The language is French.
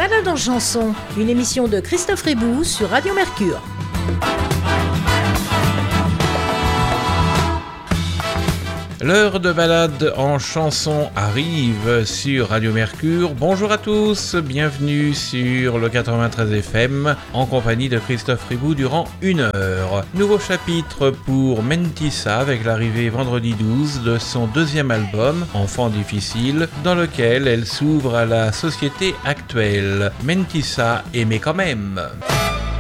Balade en chanson, une émission de Christophe Ribou sur Radio Mercure. L'heure de balade en chanson arrive sur Radio Mercure. Bonjour à tous, bienvenue sur le 93 FM en compagnie de Christophe Ribou durant 1 heure. Nouveau chapitre pour Mentissa avec l'arrivée vendredi 12 de son deuxième album, Enfant difficile, dans lequel elle s'ouvre à la société actuelle. Mentissa aimait quand même.